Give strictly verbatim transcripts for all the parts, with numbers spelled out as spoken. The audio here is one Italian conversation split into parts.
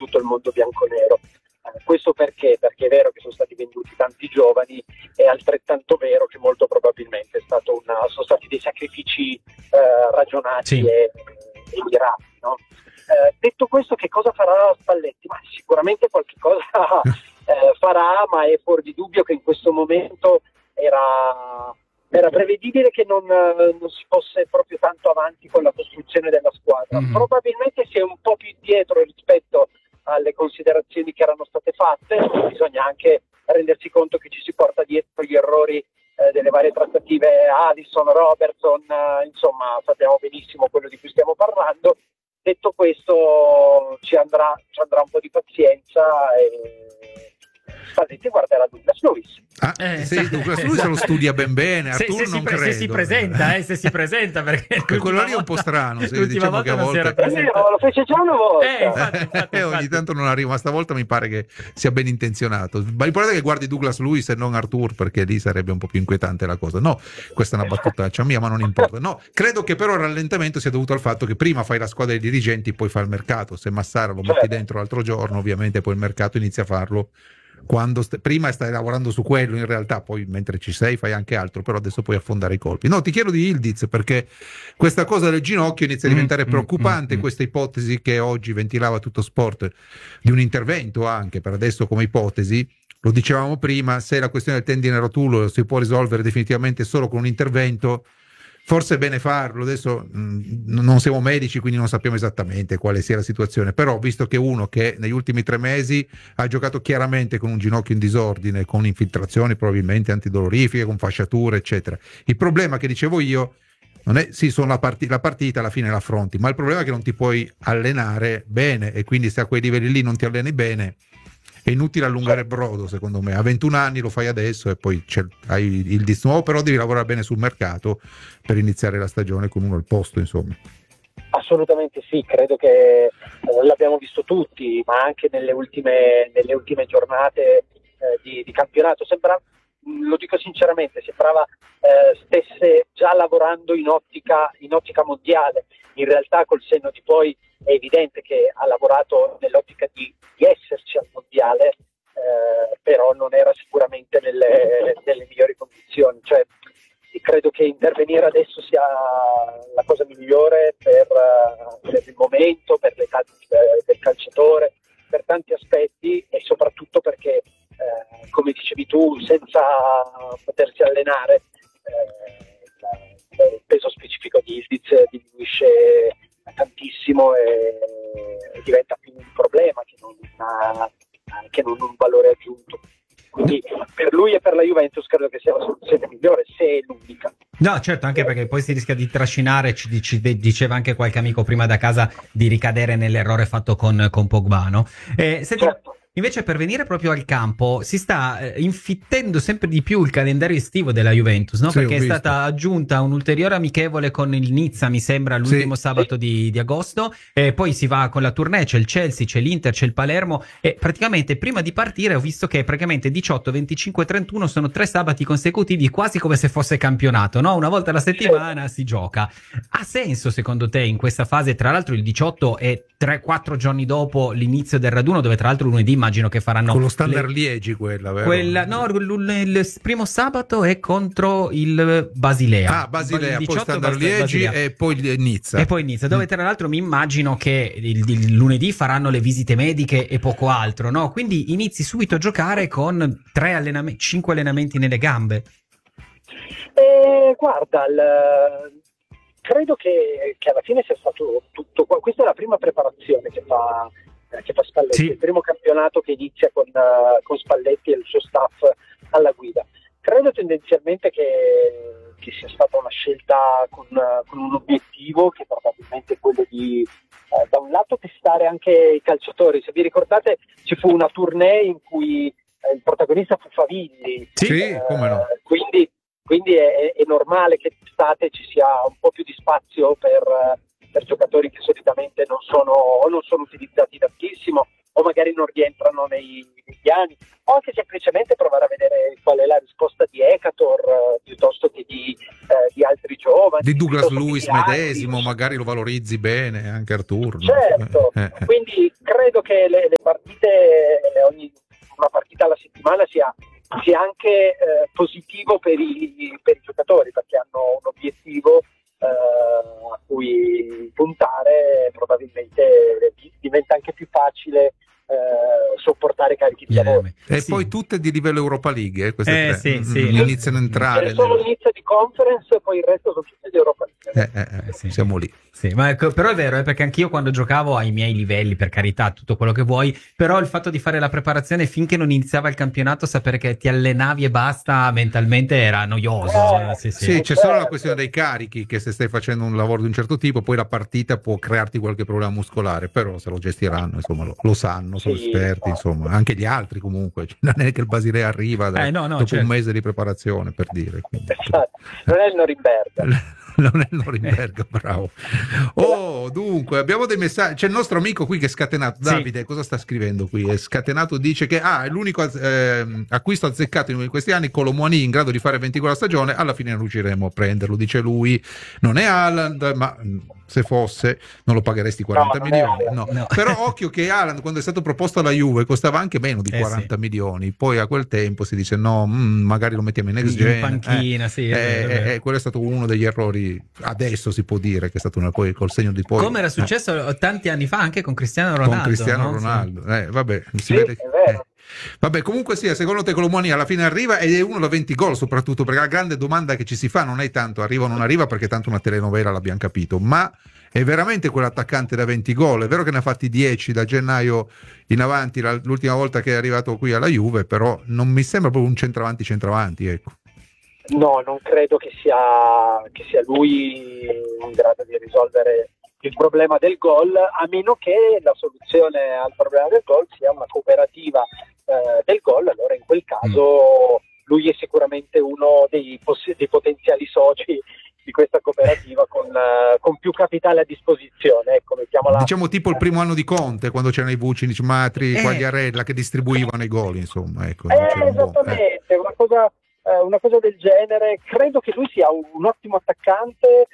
tutto il mondo bianconero. Eh, questo perché? Perché è vero che sono stati venduti tanti giovani, è altrettanto vero che molto probabilmente è stato una, sono stati dei sacrifici eh, ragionati sì. e, e mirati, no? Eh, detto questo, che cosa farà Spalletti? Ma sicuramente qualche cosa eh, farà, ma è fuori di dubbio che in questo momento era, era prevedibile che non, non si fosse proprio tanto avanti con la costruzione della squadra. Mm-hmm. Probabilmente si è un po' più indietro rispetto alle considerazioni che erano state fatte, bisogna anche rendersi conto che ci si porta dietro gli errori eh, delle varie trattative Alisson, Robertson, eh, insomma sappiamo benissimo quello di cui stiamo parlando. Detto questo, ci andrà, ci andrà un po' di pazienza e Spalletti guarderà Douglas Luiz. Ah, Eh, se esatto, Douglas Luiz esatto. lo studia ben bene, Se, Arturo se, si, non pre- credo. se si presenta, eh, se si presenta perché Che quello lì è un po' strano, se l'ultima diciamo volta che a non si volte- era È vero, presentato. lo fece già una volta. Eh, infatti, infatti, Eh, ogni infatti. tanto non arriva, ma stavolta mi pare che sia ben intenzionato. Ma l'importante è che guardi Douglas Luiz e non Artur, perché lì sarebbe un po' più inquietante la cosa. No, questa è una battutaccia mia, ma non importa. No, credo che però il rallentamento sia dovuto al fatto che prima fai la squadra dei dirigenti, poi fai il mercato. Se Massara lo metti Certo. dentro l'altro giorno, ovviamente poi il mercato inizia a farlo. Quando st- prima stai lavorando su quello, in realtà poi mentre ci sei fai anche altro, però adesso puoi affondare i colpi. No, ti chiedo di Yildiz perché questa cosa del ginocchio inizia a diventare Mm, preoccupante, mm, mm, questa ipotesi che oggi ventilava tutto sport di un intervento anche per adesso come ipotesi, lo dicevamo prima, se la questione del tendine rotulo si può risolvere definitivamente solo con un intervento, forse è bene farlo. Adesso mh, non siamo medici, quindi non sappiamo esattamente quale sia la situazione, però visto che uno che negli ultimi tre mesi ha giocato chiaramente con un ginocchio in disordine, con infiltrazioni probabilmente antidolorifiche, con fasciature eccetera, il problema che dicevo io non è sì, sono la, part- la partita alla fine l'affronti, ma il problema è che non ti puoi allenare bene, e quindi se a quei livelli lì non ti alleni bene è inutile allungare il brodo, secondo me. A ventuno anni lo fai adesso e poi c'è, hai il dis nuovo, però devi lavorare bene sul mercato per iniziare la stagione con uno al posto, insomma. Assolutamente sì, credo che eh, l'abbiamo visto tutti, ma anche nelle ultime, nelle ultime giornate eh, di, di campionato. Sembra, lo dico sinceramente, sembrava eh, stesse già lavorando in ottica, in ottica mondiale. In realtà col senno di poi è evidente che ha lavorato nell'ottica di, di esserci al mondiale, eh, però non era sicuramente nelle, nelle migliori condizioni. Cioè, credo che intervenire adesso sia la cosa migliore per, per il momento, per l'età del calciatore, per tanti aspetti, e soprattutto perché, eh, come dicevi tu, senza potersi allenare, eh, il peso specifico di Yildiz diminuisce tantissimo e, e diventa più un problema che non, una, che non un valore aggiunto. Quindi per lui e per la Juventus credo che sia la soluzione migliore, se è l'unica. No, certo, anche perché poi si rischia di trascinare, ci, ci diceva anche qualche amico prima da casa, di ricadere nell'errore fatto con, con Pogba, no? Eh, senti, Certo. invece per venire proprio al campo, si sta eh, infittendo sempre di più il calendario estivo della Juventus, no? Sì, Perché ho è visto. stata aggiunta un'ulteriore amichevole con il Nizza, mi sembra, l'ultimo Sì. sabato di, di agosto, e poi si va con la tournée, c'è il Chelsea, c'è l'Inter, c'è il Palermo, e praticamente prima di partire ho visto che praticamente diciotto, venticinque, trentuno sono tre sabati consecutivi, quasi come se fosse campionato, no? Una volta alla settimana si gioca. Ha senso secondo te in questa fase? Tra l'altro il diciotto è tre quattro giorni dopo l'inizio del raduno, dove tra l'altro lunedì immagino che faranno Con lo Standard le... Liegi quella, vero? Quella, no, l- l- il primo sabato è contro il Basilea. Ah, Basilea, Il poi diciotto Standard Bas- Liegi Basilea. e poi Nizza. E poi inizia, dove tra l'altro mi immagino che il, il lunedì faranno le visite mediche e poco altro, no? Quindi inizi subito a giocare con tre allenamenti, cinque allenamenti nelle gambe. Eh, guarda, il, credo che, che alla fine sia stato tutto qua. Questa è la prima preparazione che fa, eh, che fa Spalletti, Sì. il primo campionato che inizia con, uh, con Spalletti e il suo staff alla guida. Credo tendenzialmente che, che sia stata una scelta con, uh, con un obiettivo che probabilmente è quello di uh, da un lato testare anche i calciatori. Se vi ricordate ci fu una tournée in cui uh, il protagonista fu Favilli. Sì, uh, come no. Quindi Quindi è, è normale che d'estate ci sia un po' più di spazio per, per giocatori che solitamente non sono o non sono utilizzati tantissimo o magari non rientrano nei, nei piani, o anche semplicemente provare a vedere qual è la risposta di Ekator eh, piuttosto che di, eh, di altri giovani. Di Douglas piuttosto che Luiz di altri. medesimo, magari lo valorizzi bene, anche Arturo. Certo, Eh, eh. quindi credo che le, le partite, ogni una partita alla settimana sia, sia anche eh, positivo per i, per i giocatori, perché hanno un obiettivo eh, a cui puntare, probabilmente diventa anche più facile Eh, sopportare carichi di lavoro. E sì. poi tutte di livello Europa League, eh, queste Eh, tre sì, mm, sì. mm, iniziano a entrare. C'è solo nel... l'inizio di conference e poi il resto sono tutte di Europa League. Eh, eh, eh, sì. Siamo lì. Sì, ma ecco, però è vero, eh, perché anch'io quando giocavo ai miei livelli, per carità, tutto quello che vuoi, però il fatto di fare la preparazione finché non iniziava il campionato, sapere che ti allenavi e basta, mentalmente era noioso. Eh, sì, sì. Sì, c'è certo. solo la questione dei carichi, che se stai facendo un lavoro di un certo tipo, poi la partita può crearti qualche problema muscolare, però se lo gestiranno, insomma, lo, lo sanno, sono Sì, esperti, no. insomma, anche gli altri comunque, non è che il Basilea arriva da- Eh, no, no, dopo certo. un mese di preparazione, per dire. Quindi, Esatto. Non è il Norimberga. non è il Norimberga, bravo. Oh, dunque, abbiamo dei messaggi. C'è il nostro amico qui che è scatenato. Sì. Davide, cosa sta scrivendo qui? È scatenato, dice che ah, è l'unico eh, acquisto azzeccato in questi anni. Colomoni in grado di fare venti gol a stagione. Alla fine non riusciremo a prenderlo, dice lui. Non è Haaland, ma se fosse non lo pagheresti quaranta No, milioni. no, No. no. Però occhio che Haaland, quando è stato proposto alla Juve, costava anche meno di Eh, quaranta sì. milioni. Poi a quel tempo si dice no, mm, magari lo mettiamo in next In gen. panchina, eh, sì, è eh, vero, è eh, vero. eh, quello è stato uno degli errori. Adesso si può dire che è stato una, poi col segno di poi. Come era successo eh, tanti anni fa anche con Cristiano Ronaldo. con Cristiano no? Ronaldo. Sì. Eh, vabbè, si Sì, vede. è vero. eh. Vabbè, comunque sia, secondo te Colomoni alla fine arriva ed è uno da venti gol, soprattutto perché la grande domanda che ci si fa non è tanto arriva o non arriva, perché tanto una telenovela l'abbiamo capito, ma è veramente quell'attaccante da venti gol. È vero che ne ha fatti dieci da gennaio in avanti, l'ultima volta che è arrivato qui alla Juve, però non mi sembra proprio un centravanti centravanti, ecco. No, non credo che sia, che sia lui in grado di risolvere il problema del gol, a meno che la soluzione al problema del gol sia una cooperativa eh, del gol. Allora in quel caso lui è sicuramente uno dei, poss- dei potenziali soci di questa cooperativa con, uh, con più capitale a disposizione, ecco, mettiamola. Diciamo tipo il primo anno di Conte, quando c'erano i Vucinic, Matri, Eh. Quagliarella che distribuivano i gol, insomma, ecco. non c'era Eh, un buon- eh. esattamente, una cosa, eh, una cosa del genere. Credo che lui sia un, un ottimo attaccante,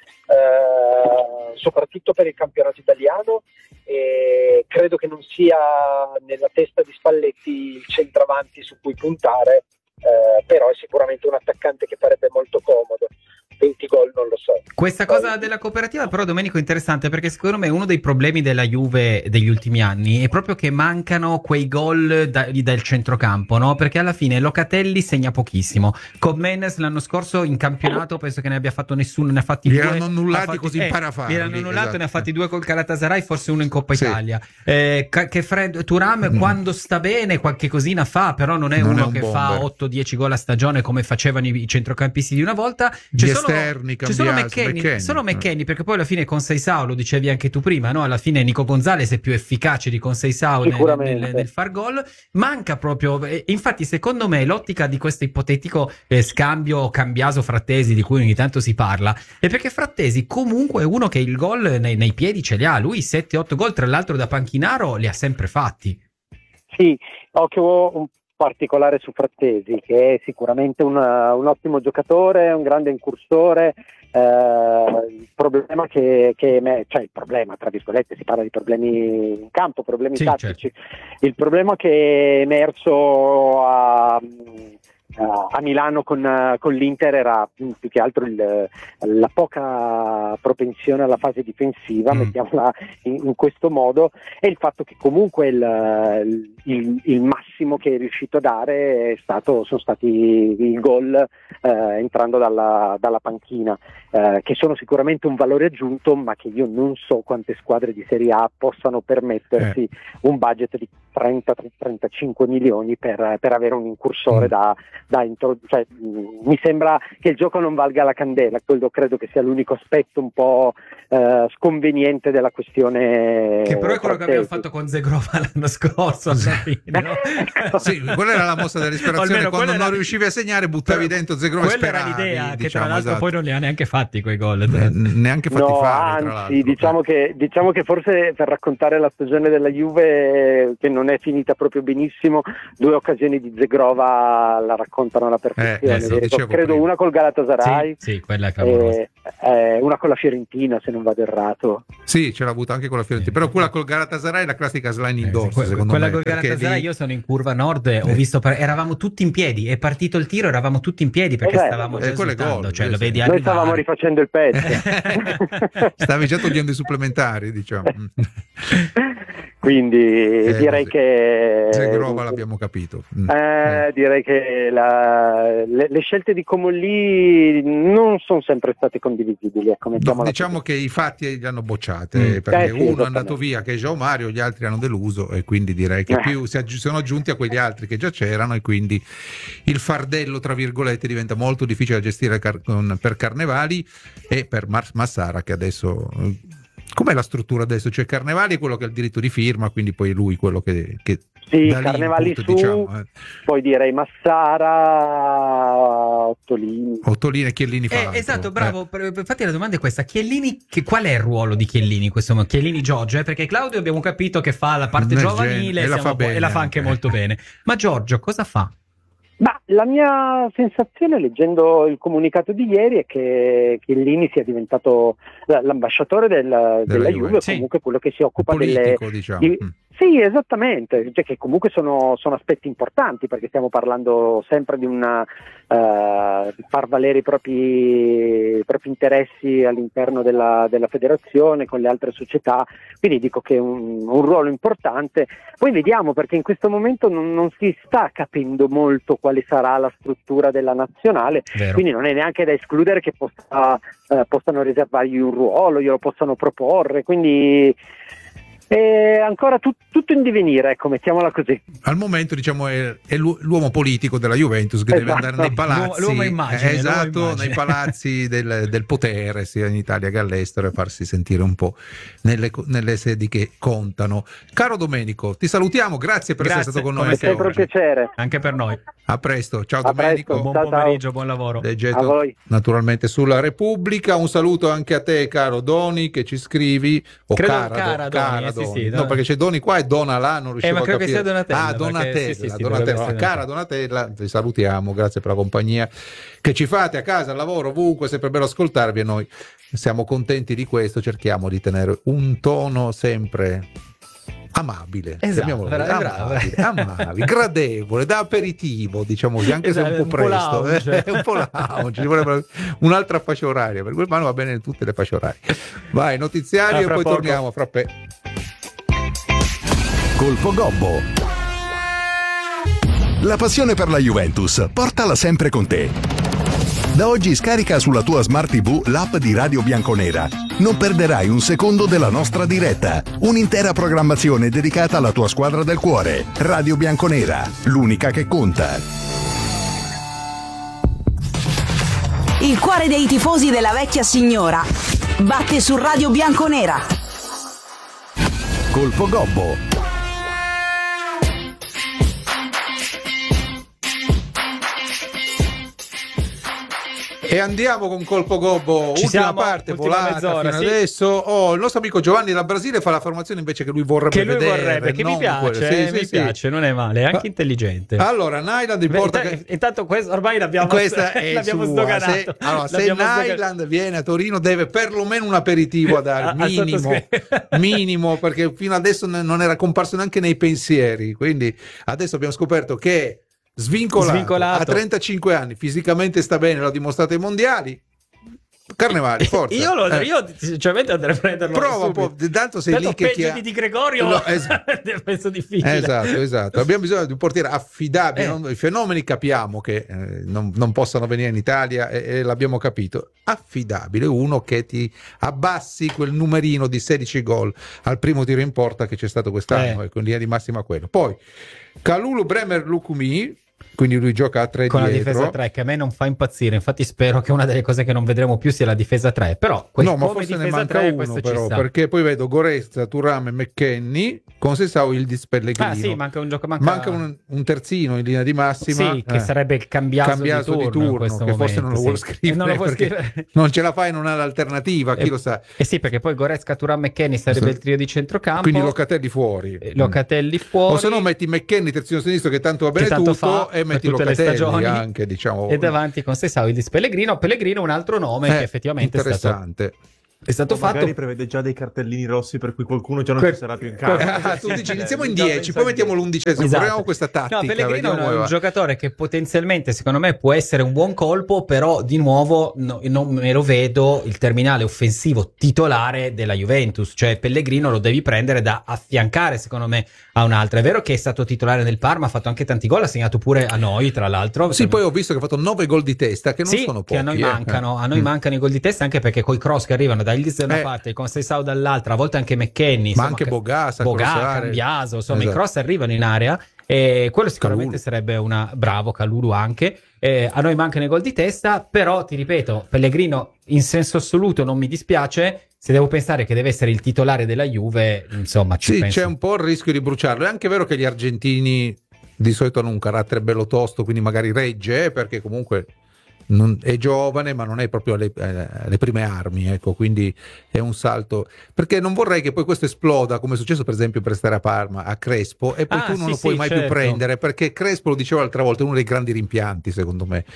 eh, soprattutto per il campionato italiano, e credo che non sia nella testa di Spalletti il centravanti su cui puntare, eh, però è sicuramente un attaccante che farebbe molto comodo. venti gol non lo so. Questa cosa della cooperativa però, Domenico, è interessante, perché secondo me uno dei problemi della Juve degli ultimi anni è proprio che mancano quei gol da, dal centrocampo, no? Perché alla fine Locatelli segna pochissimo. Con Menez l'anno scorso in campionato penso che ne abbia fatto nessuno, ne ha fatti Li due. erano annullati ha fatti, così eh, impara a farli, Li erano annullati, esatto. ne ha fatti due col Galatasaray, forse uno in Coppa Sì. Italia. Eh, ca- che Fred Thuram Mm. quando sta bene qualche cosina fa, però non è Non è uno un che bomber. fa otto dieci gol a stagione come facevano i, i centrocampisti di una volta. Gli C'è solo, esterni, c'è solo Cambiaso, McKennie, McKennie. solo McKennie, perché poi alla fine con Seisao, lo dicevi anche tu prima, no? Alla fine Nico Gonzalez è più efficace di con Seisao nel, Sicuramente. nel, nel far gol. Manca proprio, e infatti secondo me l'ottica di questo ipotetico eh, scambio Cambiaso-Frattesi di cui ogni tanto si parla è perché Frattesi comunque è uno che il gol nei, nei piedi ce li ha. Lui sette otto gol, tra l'altro da panchinaro, li ha sempre fatti. Sì, occhio un particolare su Frattesi, che è sicuramente un, un ottimo giocatore, un grande incursore. Eh, il problema che, che me, cioè il problema tra virgolette, si parla di problemi in campo, problemi Sì, tattici. Il problema che è emerso a, a Milano con, con l'Inter era più che altro il, la poca propensione alla fase difensiva, Mm. mettiamola in, in questo modo, e il fatto che comunque il, il, il massimo che è riuscito a dare è stato, sono stati i gol eh, entrando dalla, dalla panchina, eh, che sono sicuramente un valore aggiunto, ma che io non so quante squadre di Serie A possano permettersi Eh. un budget di trenta trentacinque milioni per, per avere un incursore Mm. da, da intro, cioè, mh, mi sembra che il gioco non valga la candela. Quello credo che sia l'unico aspetto un po' eh, sconveniente della questione. Che però è quello che abbiamo Frattesi. fatto con Zegrova l'anno scorso alla fine, no? Sì, quella era la mossa O dell'ispirazione, almeno quando quella non era- riuscivi a segnare buttavi dentro Zegrova e Quella era speravi, l'idea, che diciamo, tra l'altro esatto. poi non li ha neanche fatti quei gol. Eh, neanche fatti No, fare, tra l'altro. anzi, diciamo che, diciamo che forse per raccontare la stagione della Juve, che non è finita proprio benissimo, due occasioni di Zegrova la raccontano alla perfezione. Eh, eh, sì, vero? dicevo Credo prima. una col Galatasaray Sì, sì, quella è clamorosa. e, Eh, una con la Fiorentina, se non vado errato. Sì, ce l'ha avuta anche con la Fiorentina, però quella col Galatasaray è la classica sliding Eh, doors, que- secondo quella me. col perché Galatasaray, lì- io sono in curva nord, ho visto per- eravamo tutti in piedi, è partito il tiro, eravamo tutti in piedi perché Eh beh, stavamo già eh, quello è esultando, gol, cioè sì, lo sì. vedi Noi arrivare. stavamo rifacendo il pezzo. Stavi già togliendo i supplementari, diciamo. Quindi Eh, direi così. che Zegrova l'abbiamo capito. Mm. Eh, direi che la- le, le scelte di Comolli non sono sempre state condivisibili. Ecco, No, mettiamola diciamo così. che i fatti li hanno bocciate Mm. perché Eh sì, uno è esattamente. andato via che è João Mario, gli altri hanno deluso e quindi direi che Eh. più si aggi- sono aggiunti a quegli altri che già c'erano e quindi il fardello tra virgolette diventa molto difficile da gestire car- con- per Carnevali e per Mar- Massara che adesso eh, com'è la struttura adesso? Cioè Carnevali è quello che ha il diritto di firma, quindi poi è lui quello che, che Sì, dà Carnevali l'input, su, diciamo, eh. poi direi Massara, Ottolini. Ottolini e Chiellini fa Eh, l'altro. esatto, Eh. bravo. Per- per- Infatti la domanda è questa: Chiellini, che, qual è il ruolo di Chiellini in questo momento? Chiellini Giorgio, eh? Perché Claudio abbiamo capito che fa la parte Nel giovanile genere, e la siamo fa un po'- bene e la fa anche anche. molto bene. Ma Giorgio cosa fa? Ma la mia sensazione leggendo il comunicato di ieri è che Chiellini sia diventato l- l'ambasciatore del- della Juve, Juve, sì. comunque quello che si occupa delle... Politico, diciamo. di- Mm. Sì, esattamente, cioè che comunque sono, sono aspetti importanti perché stiamo parlando sempre di una eh, di far valere i propri, i propri interessi all'interno della, della federazione con le altre società, quindi dico che è un, un ruolo importante. Poi vediamo, perché in questo momento non, non si sta capendo molto quale sarà la struttura della nazionale, Vero. quindi non è neanche da escludere che possa, eh, possano riservargli un ruolo, glielo possano proporre, quindi è ancora tut- tutto in divenire, ecco, mettiamola così. Al momento diciamo è, è l'u- l'uomo politico della Juventus che deve Esatto. andare nei palazzi, L'uomo immagine, eh, esatto, l'uomo immagine. nei palazzi del, del potere sia in Italia che all'estero e farsi sentire un po' nelle, nelle sedi che contano. Caro Domenico, ti salutiamo, grazie per Grazie, essere stato con come noi È sempre un oggi. piacere. Anche per noi. A presto, ciao A Domenico. presto. Buon Ciao, ciao. pomeriggio, buon lavoro. Leggete A voi. naturalmente sulla Repubblica. Un saluto anche a te, caro Doni, che ci scrivi. O Credo cara, cara Do- cara Doni, eh, sì, Doni. sì, no, Don- perché c'è Doni qua e Dona là, non riuscivo Eh, ma a credo che capire. sia Donatella, Ah, perché- Donatella, sì, sì, sì, Donatella. dovrebbe essere Cara Donatella, vi salutiamo, grazie per la compagnia che ci fate a casa, al lavoro, ovunque, è sempre bello ascoltarvi e noi siamo contenti di questo, cerchiamo di tenere un tono sempre amabile, Esatto, chiamiamolo bravo, così, bravo. amabile, amabile, gradevole, da aperitivo, diciamo così, anche Esatto, se un po' un po' presto, lounge. eh, un po' lounge, ci vorrebbe un'altra fascia oraria, per quel mano va bene tutte le fasce orarie. Vai, notiziario A e fra poi poco. torniamo fra pe. Colpo Gobbo. La passione per la Juventus, portala sempre con te. Da oggi scarica sulla tua Smart tivù l'app di Radio Bianconera. Non perderai un secondo della nostra diretta. Un'intera programmazione dedicata alla tua squadra del cuore. Radio Bianconera, l'unica che conta. Il cuore dei tifosi della vecchia signora batte su Radio Bianconera. Colpo Gobbo. E andiamo con Colpo Gobbo, Ci ultima siamo, parte ultima volata mezz'ora, fino sì. adesso. Oh, il nostro amico Giovanni da Brasile fa la formazione invece che lui vorrebbe Che lui vedere, vorrebbe, che mi non piace, quella- eh, sì, mi sì, sì. piace, non è male, è anche Ah, intelligente. Allora, Nyland Beh, importa inta- che intanto questo ormai l'abbiamo, questa è l'abbiamo sua. sdoganato. Se, allora, se L'abbiamo sdoganato. Nyland viene a Torino deve perlomeno un aperitivo a dare, A- a minimo, sottoscri- minimo, perché fino adesso ne- non era comparso neanche nei pensieri, quindi adesso abbiamo scoperto che è svincolato, Svincolato. a trentacinque anni, fisicamente sta bene, l'ha dimostrato ai mondiali. Carnevali, forza. Io, lo, Eh. io sinceramente andrei a prenderlo. Prova un subito. po', tanto sei Tanto lì che peggio chi ha- di Di Gregorio No, esatto. penso difficile. Esatto, esatto. Abbiamo bisogno di un portiere affidabile. Eh. non- I fenomeni capiamo che eh, non, non possano venire in Italia e, e l'abbiamo capito. Affidabile, uno che ti abbassi quel numerino di sedici gol al primo tiro in porta che c'è stato quest'anno, Eh. ecco, in linea di massima quello. Poi Kalulu Bremer Lukumi, quindi lui gioca a tre Con la dietro. difesa tre che a me non fa impazzire, infatti spero che una delle cose che non vedremo più sia la difesa tre, però que- No, ma come forse ne difesa manca tre uno questo però, ci sta. perché poi vedo Goretzka, Thuram e McKennie con Sessao il Pellegrino. Ah sì, manca un gioco, manca, Manca un, un terzino in linea di massima, sì, che eh. sarebbe il cambiato, cambiato di turno, in questo che forse momento, non lo sì. vuole E scrivere, non lo vuole perché scrivere. non ce la fai, non ha l'alternativa, chi Eh, lo sa. Eh sì, perché poi Goretzka, Thuram, McKennie sarebbe Sì. il trio di centrocampo. Quindi Locatelli fuori. Eh, Locatelli fuori. O se no metti McKennie terzino sinistro che tanto va Che bene tanto tutto fa, Quello e per metti tutte le Locatelli stagioni anche, diciamo. e davanti con Seisaudis Pellegrino. Pellegrino un altro nome Eh, che effettivamente è stato, interessante. è stato O magari fatto. prevede già dei cartellini rossi per cui qualcuno già non Que- ci sarà più in campo. Ah, tu dici iniziamo in Lui già dieci, pensa poi in mettiamo dieci. l'undicesimo. Esatto. Proviamo questa tattica. No, Pellegrino vediamo è come un va. giocatore che potenzialmente secondo me può essere un buon colpo, però di nuovo no- non me lo vedo il terminale offensivo titolare della Juventus, cioè Pellegrino lo devi prendere da affiancare secondo me a un'altra. È vero che è stato titolare nel Parma, ha fatto anche tanti gol, ha segnato pure a noi tra l'altro. Sì, poi ho visto che ha fatto nove gol di testa, che non Sì, sono che pochi. a noi eh. mancano, a noi Mm. mancano i gol di testa, anche perché coi cross che arrivano da Ildiz da una Eh. parte, con Seisao dall'altra, a volte anche McKennie, Ma insomma, anche che- Bogà, sa Bogà, crossare. Cambiaso, insomma Esatto. i cross arrivano in area e quello sicuramente Calulu. sarebbe una bravo Calulu anche. Eh, a noi mancano i gol di testa, però ti ripeto, Pellegrino in senso assoluto non mi dispiace. Se devo pensare che deve essere il titolare della Juve, insomma ci Sì, penso. c'è un po' il rischio di bruciarlo. È anche vero che gli argentini di solito hanno un carattere bello tosto, quindi magari regge, eh, perché comunque non- è giovane, ma non è proprio alle, eh, alle prime armi, ecco, quindi è un salto. Perché non vorrei che poi questo esploda, come è successo per esempio per stare a Parma, a Crespo, e poi Ah, tu non sì, lo puoi sì, mai certo. più prendere, perché Crespo, lo dicevo l'altra volta, è uno dei grandi rimpianti, secondo me,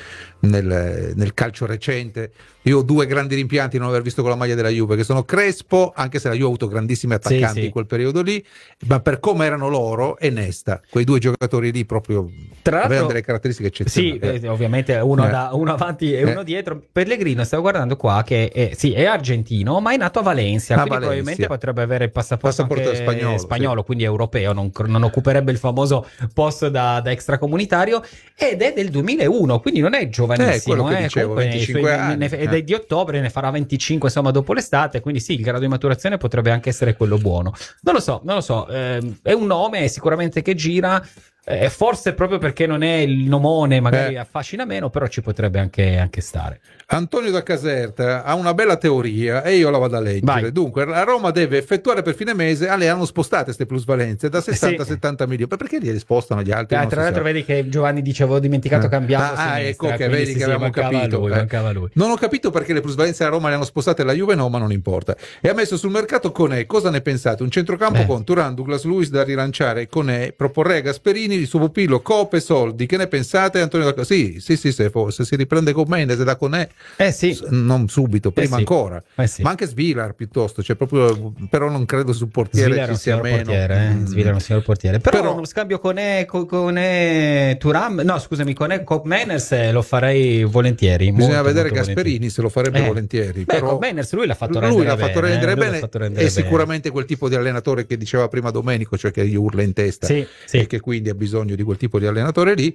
nel, nel calcio recente. Io ho due grandi rimpianti di non aver visto con la maglia della Juve, che sono Crespo, anche se la Juve ha avuto grandissimi attaccanti Sì, sì. in quel periodo lì, ma per come erano loro, e Nesta, quei due giocatori lì proprio Tra l'altro- avevano delle caratteristiche Sì, eccezionali. eh, ovviamente uno, Eh. da, uno avanti e uno Eh. dietro. Pellegrino, stavo guardando qua che è, sì, è argentino, ma è nato a Valencia, A quindi Valencia. probabilmente potrebbe avere il passaporto, Passaporto anche spagnolo, spagnolo sì. quindi europeo, non, non occuperebbe il famoso posto da, da extracomunitario, ed è del duemilauno, quindi non è Eh, giovanissimo, quello che eh, dicevo, comunque nei venticinque suoi- anni, ne- ed è eh. di ottobre, ne farà venticinque insomma dopo l'estate, quindi sì, il grado di maturazione potrebbe anche essere quello buono. Non lo so, non lo so, ehm, è un nome sicuramente che gira. Eh, forse proprio perché non è il nomone, magari Eh. affascina meno, però ci potrebbe anche, anche stare. Antonio da Caserta ha una bella teoria e io la vado a leggere. Vai. Dunque, la Roma deve effettuare per fine mese, ah, le hanno spostate queste plusvalenze da sessanta a Sì. settanta milioni. Ma perché li spostano gli altri? Ah, Non tra si l'altro sa. vedi che Giovanni dice avevo dimenticato Eh. Cambiaso Ah, a ah, sinistra, ecco che quindi vedi sì, che sì, avevamo mancava capito, lui, eh. mancava lui. Non ho capito perché le plusvalenze alla Roma le hanno spostate, la Juve no, ma non importa. E ha messo sul mercato Conè. Cosa ne pensate? Un centrocampo Eh. con Turan, Douglas Luiz da rilanciare. Conè proporrei a Gasperini il suo pupillo cope soldi. Che ne pensate, Antonio da Caserta? Sì, sì, sì, se, se si riprende con Mendes e da Conè, Eh sì, s- non subito, prima sì. ancora. eh sì. Ma anche Svilar piuttosto, cioè proprio, però non credo sul portiere Svilar è ci un sia signor meno. portiere, eh? Mm. Svilar è un signor portiere. Però, Però- uno scambio con E, con, con E Turam, no scusami, con E Cop Manners eh, lo farei volentieri. Bisogna molto, vedere molto Gasperini volentieri. se lo farebbe Eh. volentieri. Beh, però Cop Manners lui l'ha fatto lui rendere l'ha bene. fatto rendere eh, lui bene, l'ha fatto rendere è bene. sicuramente quel tipo di allenatore che diceva prima Domenico, cioè che gli urla in testa Sì, sì. e che quindi ha bisogno di quel tipo di allenatore lì.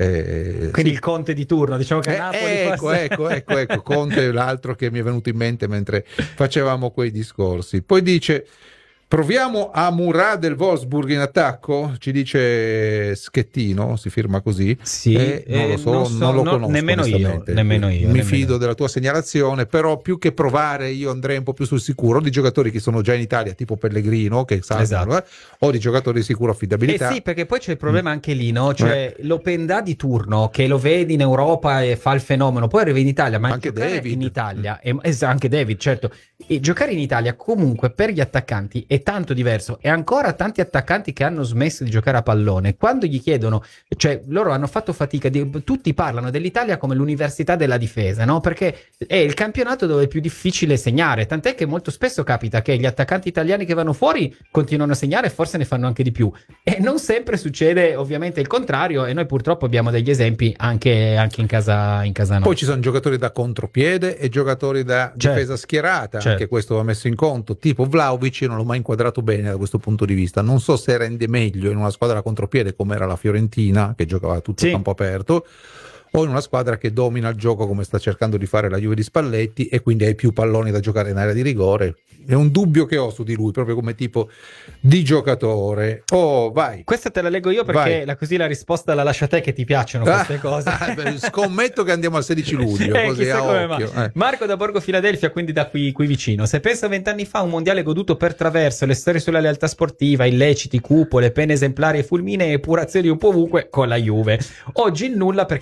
Eh, Quindi sì. il Conte di turno, diciamo che Eh, a Napoli ecco, forse- ecco, ecco, ecco, Conte è l'altro che mi è venuto in mente mentre facevamo quei discorsi. Poi dice: proviamo a Murat del Wolfsburg in attacco, ci dice Schettino, si firma così. Sì, Eh, non lo eh, so, non non, so, lo no, conosco nemmeno io, onestamente. nemmeno io, Mi nemmeno fido io. della tua segnalazione, però più che provare io andrei un po' più sul sicuro, o di giocatori che sono già in Italia, tipo Pellegrino, che salvano, Esatto. eh, o di giocatori di sicura Eh affidabilità. sì, perché poi c'è il problema anche lì, no? Cioè l'open da di turno che lo vedi in Europa e fa il fenomeno, poi arriva in Italia, ma Anche giocare David. in Italia, e, es- anche David, certo, e giocare in Italia comunque per gli attaccanti è tanto diverso, e ancora tanti attaccanti che hanno smesso di giocare a pallone, quando gli chiedono, cioè loro hanno fatto fatica, di, tutti parlano dell'Italia come l'università della difesa, no? Perché è il campionato dove è più difficile segnare, tant'è che molto spesso capita che gli attaccanti italiani che vanno fuori continuano a segnare e forse ne fanno anche di più, e non sempre succede ovviamente il contrario, e noi purtroppo abbiamo degli esempi anche, anche in casa in casa nostra. Poi ci sono giocatori da contropiede e giocatori da Certo. difesa schierata, Certo. anche questo va messo in conto, tipo Vlahovic. Io non l'ho mai inquadrato bene da questo punto di vista, non so se rende meglio in una squadra da contropiede come era la Fiorentina, che giocava tutto Sì. a campo aperto, o in una squadra che domina il gioco come sta cercando di fare la Juve di Spalletti, e quindi hai più palloni da giocare in area di rigore. È un dubbio che ho su di lui, proprio come tipo di giocatore. Oh, vai. Questa te la leggo io perché Vai. la, così la risposta la lascia te, che ti piacciono queste cose. Ah, beh, scommetto che andiamo al sedici luglio, Eh, così chissà a come occhio. mai. Eh. Marco da Borgo Filadelfia, quindi da qui, qui vicino. Se pensa vent'anni fa, un mondiale goduto per traverso, le storie sulla lealtà sportiva, illeciti, cupole, pene esemplari e fulmine e epurazioni un po' ovunque con la Juve. Oggi il nulla, perché la frode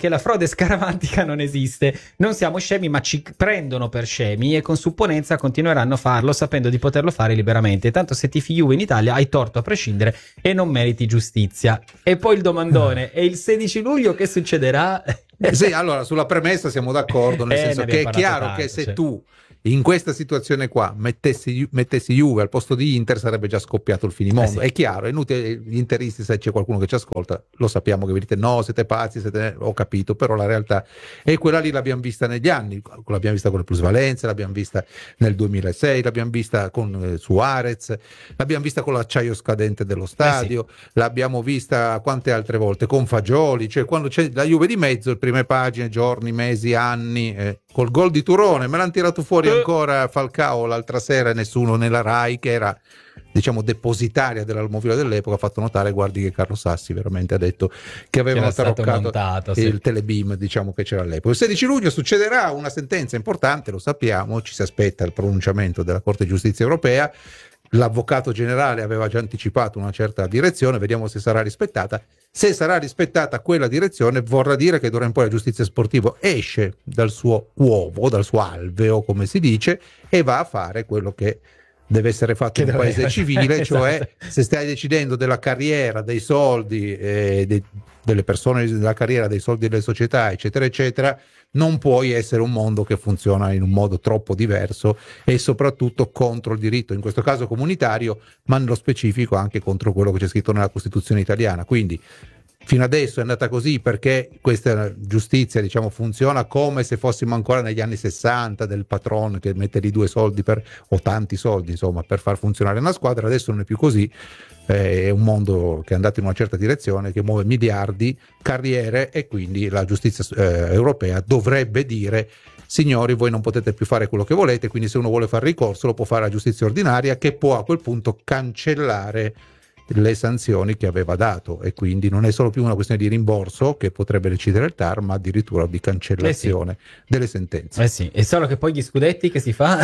risponde Scaramantica non esiste, non siamo scemi ma ci prendono per scemi e con supponenza continueranno a farlo sapendo di poterlo fare liberamente, tanto se tifi Juve in Italia hai torto a prescindere e non meriti giustizia. E poi il domandone, e il sedici luglio che succederà? Sì, allora sulla premessa siamo d'accordo, nel Eh, senso ne che è abbiamo chiaro parlato che tanto, se cioè. tu in questa situazione qua mettessi, mettessi Juve al posto di Inter sarebbe già scoppiato il finimondo. Eh sì. È chiaro, è inutile, gli interisti, se c'è qualcuno che ci ascolta, lo sappiamo che vi dite no, siete pazzi, siete... ho capito, però la realtà è quella lì, l'abbiamo vista negli anni, l'abbiamo vista con le plusvalenze, l'abbiamo vista nel duemilasei, l'abbiamo vista con eh, Suarez, l'abbiamo vista con l'acciaio scadente dello stadio, eh sì. l'abbiamo vista quante altre volte con Fagioli, cioè quando c'è la Juve di mezzo, le prime pagine, giorni, mesi, anni, eh, col gol di Turone, me l'hanno tirato fuori ancora Falcao l'altra sera e nessuno nella Rai, che era diciamo depositaria dell'Almovila dell'epoca, ha fatto notare, guardi che Carlo Sassi veramente ha detto che avevano taroccato montato, il sì. telebeam, diciamo, che c'era all'epoca. Il sedici luglio succederà una sentenza importante, lo sappiamo, ci si aspetta il pronunciamento della Corte di Giustizia Europea. L'avvocato generale aveva già anticipato una certa direzione, vediamo se sarà rispettata. Se sarà rispettata quella direzione, vorrà dire che d'ora in poi la giustizia sportiva esce dal suo uovo, dal suo alveo, come si dice, e va a fare quello che deve essere fatto in un paese civile, esatto. cioè se stai decidendo della carriera, dei soldi, eh, dei, delle persone, della carriera, dei soldi delle società, eccetera, eccetera, non puoi essere un mondo che funziona in un modo troppo diverso e soprattutto contro il diritto, in questo caso comunitario, ma nello specifico anche contro quello che c'è scritto nella Costituzione italiana. Quindi fino adesso è andata così perché questa giustizia, diciamo, funziona come se fossimo ancora negli anni sessanta, del patron che mette lì due soldi per, o tanti soldi, insomma, per far funzionare una squadra. Adesso non è più così, eh, è un mondo che è andato in una certa direzione, che muove miliardi, carriere, e quindi la giustizia eh, europea dovrebbe dire: signori, voi non potete più fare quello che volete, quindi se uno vuole fare ricorso lo può fare alla giustizia ordinaria, che può a quel punto cancellare le sanzioni che aveva dato, e quindi non è solo più una questione di rimborso che potrebbe decidere il T A R, ma addirittura di cancellazione eh sì. delle sentenze. Eh sì, è solo che poi gli scudetti che si fa?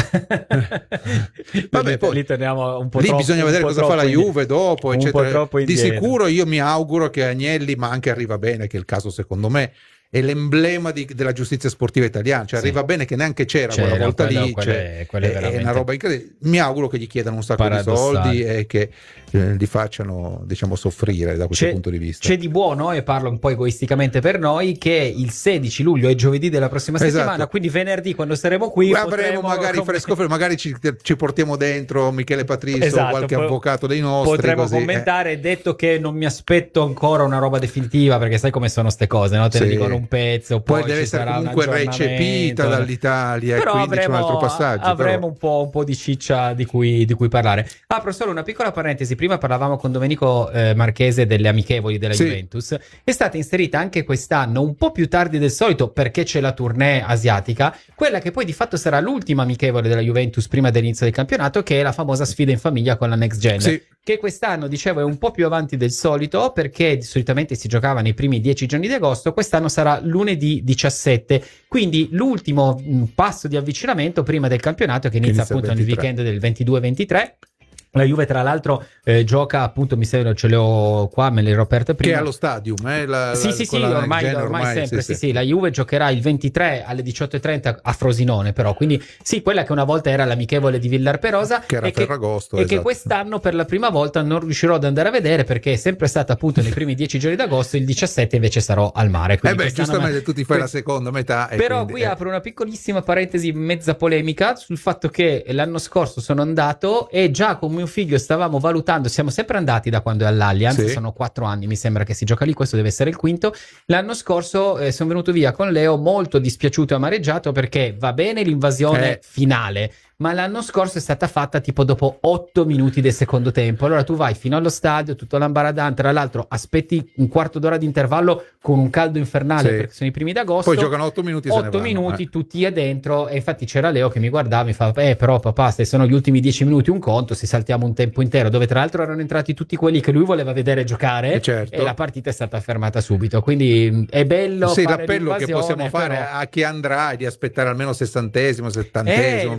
Vabbè, poi lì torniamo un po' lì troppo, bisogna vedere cosa fa la Juve dopo, un eccetera. po' troppo di indietro. sicuro io mi auguro che Agnelli, ma anche Arriva Bene, che è il caso secondo me, è l'emblema di, della giustizia sportiva italiana, cioè sì. Arriva Bene che neanche c'era, c'era quella volta quello, lì, quelle, cioè, quelle è, è una roba incredibile. Mi auguro che gli chiedano un sacco di soldi e che eh, li facciano, diciamo, soffrire da questo c'è, punto di vista. C'è di buono, e parlo un po' egoisticamente per noi, che il sedici luglio è giovedì della prossima settimana, esatto. quindi venerdì, quando saremo qui, avremo magari come... fresco fresco, magari ci, ci portiamo dentro Michele Patrizio, esatto, qualche po- avvocato dei nostri, potremo così, commentare, eh. detto che non mi aspetto ancora una roba definitiva, perché sai come sono ste cose, no? Te sì. ne dicono un pezzo, poi, poi deve essere comunque recepita dall'Italia, però e quindi avremo, c'è un altro passaggio. Avremo però. un po', un po' di ciccia di cui, di cui parlare. Apro solo una piccola parentesi, prima parlavamo con Domenico eh, Marchese delle amichevoli della sì. Juventus. È stata inserita anche quest'anno, un po' più tardi del solito, perché c'è la tournée asiatica, quella che poi di fatto sarà l'ultima amichevole della Juventus prima dell'inizio del campionato, che è la famosa sfida in famiglia con la Next Gen, sì. che quest'anno, dicevo, è un po' più avanti del solito, perché solitamente si giocava nei primi dieci giorni di agosto, quest'anno sarà lunedì diciassette, quindi l'ultimo mh, passo di avvicinamento prima del campionato, che inizia, che inizia appunto nel weekend del ventidue ventitré. La Juve tra l'altro eh, gioca, appunto, mi sembra, ce le ho qua, me le ero aperte prima, che è allo stadium, eh? la, sì la, sì sì ormai, ormai, ormai sempre sì, sì, sì sì. La Juve giocherà il ventitré alle diciotto e trenta a Frosinone, però, quindi sì, quella che una volta era l'amichevole di Villarperosa, che era e, Ferragosto, che, esatto. e che quest'anno per la prima volta non riuscirò ad andare a vedere, perché è sempre stata appunto nei primi dieci giorni d'agosto, il diciassette invece sarò al mare, eh beh, giustamente me... tu ti fai que... la seconda metà, però quindi, qui eh. apro una piccolissima parentesi mezza polemica sul fatto che l'anno scorso sono andato e già con mio figlio stavamo valutando, siamo sempre andati da quando è all'Allianz, sì. sono quattro anni mi sembra che si gioca lì, questo deve essere il quinto. L'anno scorso eh, sono venuto via con Leo molto dispiaciuto e amareggiato, perché va bene l'invasione eh. finale, ma l'anno scorso è stata fatta tipo dopo otto minuti del secondo tempo. Allora tu vai fino allo stadio, tutto l'ambaradan, tra l'altro aspetti un quarto d'ora di intervallo con un caldo infernale, sì. perché sono i primi d'agosto, poi giocano otto minuti, otto minuti eh. tutti è dentro, e infatti c'era Leo che mi guardava, mi fa eh però papà, se sono gli ultimi dieci minuti un conto, se saltiamo un tempo intero, dove tra l'altro erano entrati tutti quelli che lui voleva vedere giocare, e, certo. e la partita è stata fermata subito, quindi è bello sì, fare l'appello che possiamo fare però... a chi andrà è di aspettare almeno sessantesimo, settantesimo eh, minuto, so, anche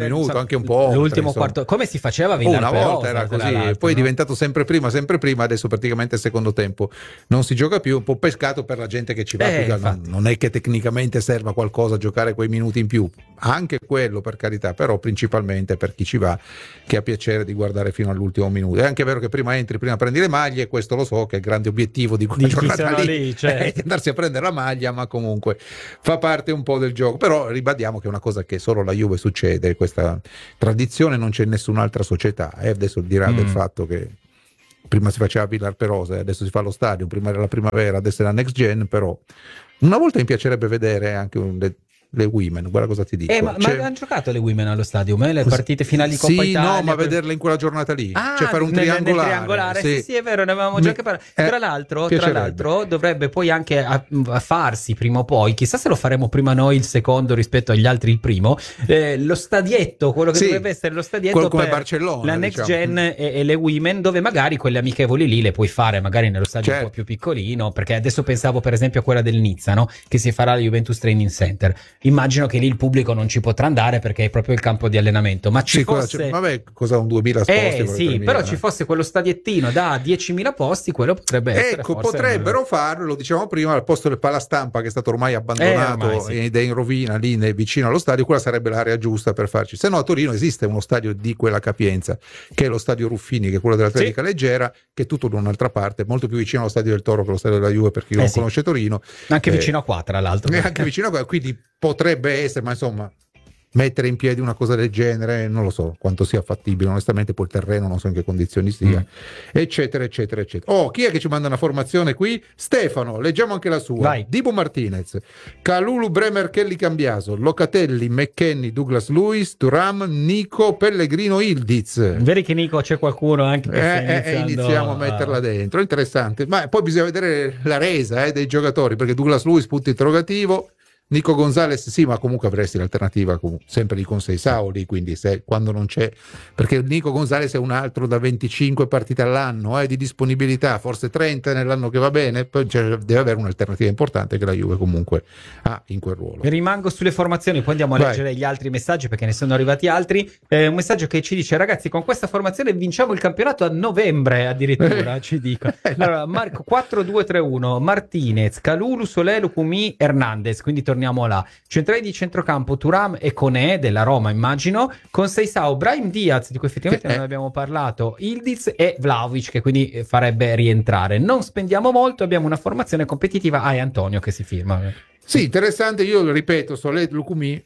anche un po' oltre, l'ultimo insomma. quarto, come si faceva a Villar Una Perosa, volta era tra così, l'altro, poi è no? diventato sempre prima, sempre prima, adesso praticamente il secondo tempo non si gioca più, un po' pescato per la gente che ci va, Eh, più che- infatti. non è che tecnicamente serva qualcosa a giocare quei minuti in più, anche quello per carità, però principalmente per chi ci va, che ha piacere di guardare fino all'ultimo minuto. È anche vero che prima entri, prima prendi le maglie, questo lo so che è il grande obiettivo di quella Di chi giornata sono lì, lì, certo. è di andarsi a prendere la maglia, ma comunque fa parte un po' del gioco. Però ribadiamo che è una cosa che solo la Juve succede, questa tradizione non c'è in nessun'altra società, e adesso al di là Mm. del fatto che prima si faceva Villar Perosa, adesso si fa lo stadio, prima era la primavera, adesso è la next gen, però una volta mi piacerebbe vedere anche un, le, le women, guarda cosa ti dico. Eh, ma, Cioè- ma hanno giocato le women allo stadium, eh? Le partite finali di Coppa sì, Italia? no, ma per- vederle in quella giornata lì, Ah, cioè fare un nel- nel triangolare, triangolare, sì, sì, è vero, ne avevamo già Mi- anche parlato. eh, Tra l'altro, tra piacerebbe. l'altro, dovrebbe poi anche a, a farsi prima o poi, chissà se lo faremo prima noi il secondo rispetto agli altri il primo, eh, lo stadietto, quello che Sì, dovrebbe essere lo stadietto quello come per Barcellona, la next diciamo. gen e, e le women, dove magari quelle amichevoli lì le puoi fare magari nello stadio Certo. un po' più piccolino, perché adesso pensavo per esempio a quella del Nizza, no? Che si farà alla Juventus Training Center. Immagino che lì il pubblico non ci potrà andare perché è proprio il campo di allenamento, ma ci Sì, cosa- fosse... vabbè, cosa un duemila posti? Eh quello sì, tremila, però eh. ci fosse quello stadiettino da diecimila posti, quello potrebbe essere Ecco, forse potrebbero una- farlo, lo dicevamo prima, al posto del Palastampa che è stato ormai abbandonato Eh, ormai sì. ed è in rovina lì ne- vicino allo stadio, quella sarebbe l'area giusta per farci. Se no a Torino esiste uno stadio di quella capienza, che è lo stadio Ruffini, che è quello dell'Atletica Leggera, che è tutto da un'altra parte, molto più vicino allo stadio del Toro che lo stadio della Juve, per chi Eh non sì. conosce Torino. anche Eh, vicino a qua, tra l'altro. E anche vicino a qua, quindi potrebbe essere, ma insomma, mettere in piedi una cosa del genere non lo so quanto sia fattibile, onestamente poi il terreno non so in che condizioni sia, Mm. eccetera eccetera eccetera. Oh, chi è che ci manda una formazione qui? Stefano, leggiamo anche la sua. Vai. Dibu Martinez, Calulu, Bremer, Kelly Cambiaso, Locatelli, McKennie, Douglas Lewis, Thuram, Nico, Pellegrino, Ildiz. Vedi che Nico c'è qualcuno anche che Eh, sta eh, iniziando iniziamo a metterla dentro, interessante, ma poi bisogna vedere la resa eh, dei giocatori, perché Douglas Lewis punto interrogativo, Nico Gonzalez sì, ma comunque avresti l'alternativa comunque, sempre lì con Seisao, quindi se, quando non c'è, perché Nico Gonzalez è un altro da venticinque partite all'anno eh, di disponibilità, forse trenta nell'anno che va bene, poi cioè, deve avere un'alternativa importante che la Juve comunque ha in quel ruolo. Rimango sulle formazioni, poi andiamo a Vai. leggere gli altri messaggi perché ne sono arrivati altri. Eh, un messaggio che ci dice: ragazzi, con questa formazione vinciamo il campionato a novembre addirittura, Eh. ci dico. Allora, Marco quattro due tre uno, Martinez, Calulu, Solé, Lucumi, Hernandez, quindi torniamo là. Centrali di centrocampo Thuram e Koné della Roma, immagino, con Seisao, Brahim Diaz, di cui effettivamente Eh. non abbiamo parlato, Ildiz e Vlahovic, che quindi eh, farebbe rientrare. Non spendiamo molto, abbiamo una formazione competitiva. Ah, è Antonio che si firma. Sì, interessante, io lo ripeto, Solet Lucumi.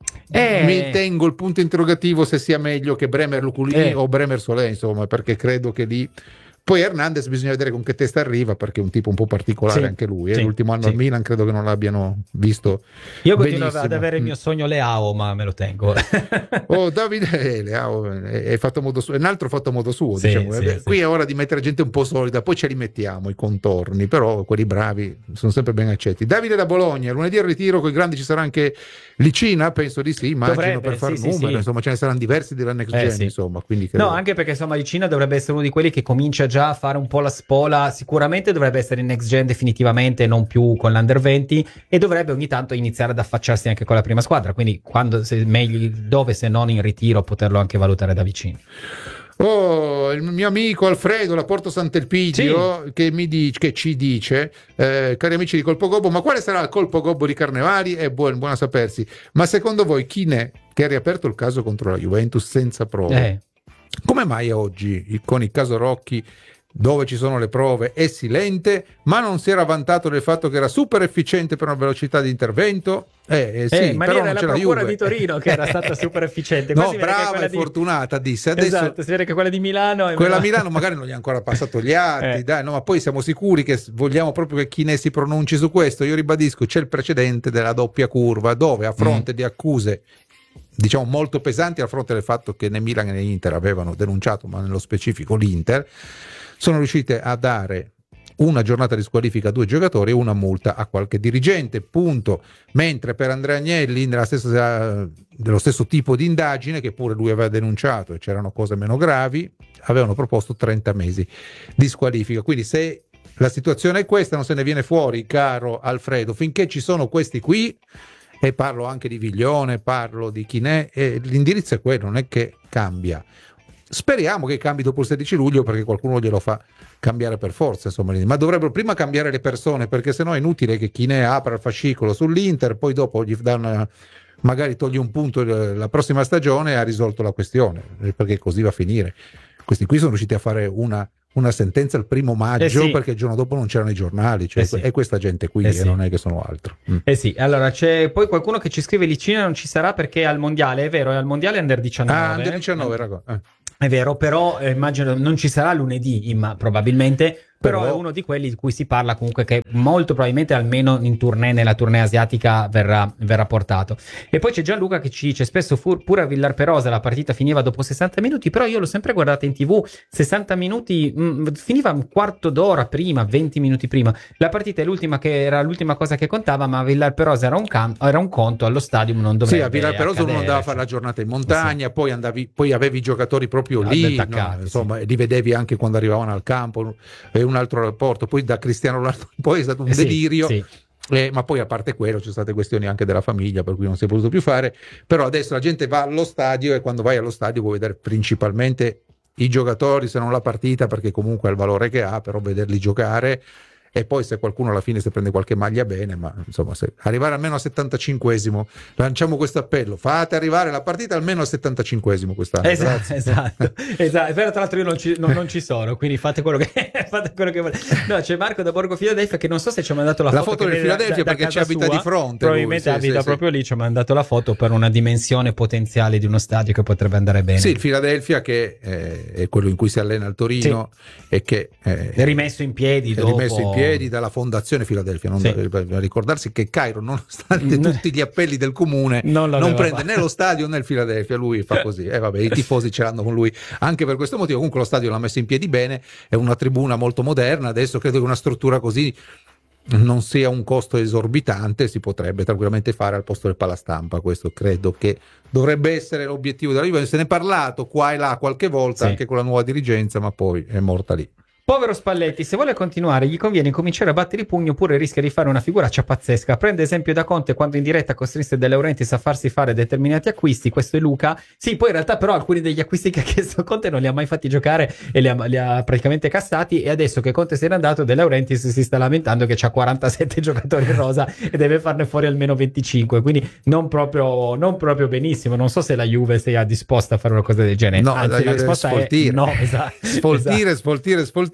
Eh. Mi tengo il punto interrogativo se sia meglio che Bremer Lucumi Eh. o Bremer Solé, insomma, perché credo che lì. Poi Hernandez bisogna vedere con che testa arriva, perché è un tipo un po' particolare Sì, anche lui. eh. sì, L'ultimo anno sì. al Milan credo che non l'abbiano visto. Io continuo benissimo. ad avere il mio sogno Leao, ma me lo tengo. Oh, Davide eh, Leao, è, è fatto a modo suo, è un altro fatto a modo suo. Sì, diciamo. sì, Eh, sì. Qui è ora di mettere gente un po' solida, poi ce li mettiamo i contorni, però quelli bravi sono sempre ben accetti. Davide da Bologna, lunedì al ritiro con i grandi ci sarà anche Licina, penso di sì, immagino, Dovrebbe, per far sì, sì, numero, sì. insomma ce ne saranno diversi della next Eh, gen, sì. insomma, quindi No, credo- anche perché insomma Licina dovrebbe essere uno di quelli che comincia già a fare un po' la spola, sicuramente dovrebbe essere in next gen definitivamente, non più con l'Under venti, e dovrebbe ogni tanto iniziare ad affacciarsi anche con la prima squadra, quindi quando se meglio dove se non in ritiro poterlo anche valutare da vicino. Oh, il mio amico Alfredo da Porto Sant'Elpidio che, mi dice, che ci dice, eh, cari amici di Colpo Gobbo, ma quale sarà il colpo gobbo di Carnevali? È buon, buona sapersi. Ma secondo voi chi ne che ha riaperto il caso contro la Juventus senza prove? Eh. Come mai oggi, con il caso Rocchi, dove ci sono le prove, è silente, ma non si era vantato del fatto che era super efficiente per una velocità di intervento? Eh, eh, sì, Eh, ma lì però era non la c'è la procura Juve. di Torino che era stata super efficiente. No, Qua si vede che brava quella e di- fortunata, disse. Adesso Esatto, si vede che quella di Milano è quella a meno- Milano magari non gli ha ancora passato gli atti, Eh. dai, no, ma poi siamo sicuri che s- vogliamo proprio che chi ne si pronunci su questo. Io ribadisco, c'è il precedente della doppia curva, dove a fronte Mm. di accuse diciamo molto pesanti, a fronte del fatto che né Milan né Inter avevano denunciato, ma nello specifico l'Inter, sono riuscite a dare una giornata di squalifica a due giocatori e una multa a qualche dirigente, punto. Mentre per Andrea Agnelli, nella stessa, dello stesso tipo di indagine, che pure lui aveva denunciato e c'erano cose meno gravi, avevano proposto trenta mesi di squalifica. Quindi se la situazione è questa, non se ne viene fuori, caro Alfredo, finché ci sono questi qui, e parlo anche di Viglione, parlo di Chinè, e l'indirizzo è quello, non è che cambia. Speriamo che cambi dopo il sedici luglio, perché qualcuno glielo fa cambiare per forza, insomma, ma dovrebbero prima cambiare le persone, perché sennò è inutile che Chinè apra il fascicolo sull'Inter, poi dopo gli dà una, magari toglie un punto la prossima stagione e ha risolto la questione, perché così va a finire. Questi qui sono riusciti a fare una, una sentenza il primo maggio, eh sì. perché il giorno dopo non c'erano i giornali, cioè, eh sì. è questa gente qui, eh e sì. non è che sono altro. Mm. Eh sì, allora c'è poi qualcuno che ci scrive Licina non ci sarà perché al mondiale, è vero, è al mondiale under diciannove. Ah, under diciannove, raga. Eh. È vero, però eh, immagino non ci sarà lunedì, ma probabilmente. Però è uno di quelli di cui si parla comunque che molto probabilmente almeno in tournée, nella tournée asiatica verrà, verrà portato. E poi c'è Gianluca che ci dice spesso fu, pure a Villarperosa la partita finiva dopo sessanta minuti, però io l'ho sempre guardata in tv, sessanta minuti, mh, finiva un quarto d'ora prima, venti minuti prima. La partita è l'ultima che era l'ultima cosa che contava, ma a Villarperosa era un, can- era un conto, allo stadio non dovrebbe Sì, a Villarperosa uno andava a fare la giornata in montagna, sì. poi, andavi, poi avevi i giocatori proprio lì, no? Insomma, sì. li vedevi anche quando arrivavano al campo, e un altro rapporto, poi da Cristiano Ronaldo poi è stato un eh sì, delirio, sì. Eh, ma poi a parte quello ci sono state questioni anche della famiglia per cui non si è potuto più fare, però adesso la gente va allo stadio e quando vai allo stadio puoi vedere principalmente i giocatori, se non la partita, perché comunque ha il valore che ha, però vederli giocare. E poi se qualcuno alla fine si prende qualche maglia bene, ma insomma, se arrivare almeno al settantacinquesimo, lanciamo questo appello, fate arrivare la partita almeno al settantacinquesimo quest'anno. Esatto, esatto, esatto. Però tra l'altro io non ci, non, non ci sono, quindi fate quello che fate quello che volete. No, c'è Marco da Borgo Filadelfia che non so se ci ha mandato la, la foto, foto del Filadelfia, da, da perché ci abita sua, di fronte. Probabilmente lui, sì, abita sì, proprio sì. lì, ci ha mandato la foto per una dimensione potenziale di uno stadio che potrebbe andare bene. Sì, il Filadelfia che è, è quello in cui si allena il Torino, sì. e che è, è rimesso in piedi è dopo. rimesso in piedi dalla fondazione Filadelfia, non sì. da ricordarsi che Cairo, nonostante no. tutti gli appelli del comune, non, non prende fatto. né lo stadio né il Filadelfia, lui fa così, e eh, vabbè, i tifosi ce l'hanno con lui anche per questo motivo. Comunque lo stadio l'ha messo in piedi bene, è una tribuna molto moderna, adesso credo che una struttura così non sia un costo esorbitante, si potrebbe tranquillamente fare al posto del Palastampa. Questo credo che dovrebbe essere l'obiettivo della Juventus. Se ne è parlato qua e là qualche volta, sì. anche con la nuova dirigenza, ma poi è morta lì. Povero Spalletti, se vuole continuare gli conviene cominciare a battere i pugni oppure rischia di fare una figuraccia pazzesca. Prende esempio da Conte quando in diretta costrinse De Laurentiis a farsi fare determinati acquisti. Questo è Luca. Sì, poi in realtà però alcuni degli acquisti che ha chiesto Conte non li ha mai fatti giocare e li ha, li ha praticamente cassati, e adesso che Conte se n'è andato De Laurentiis si sta lamentando che c'ha quarantasette giocatori in rosa e deve farne fuori almeno venticinque, quindi non proprio, non proprio benissimo. Non so se la Juve sia disposta a fare una cosa del genere. No, anzi la, la risposta sfoltire. è no, esatto. Sfoltire, esatto. sfoltire, sfoltire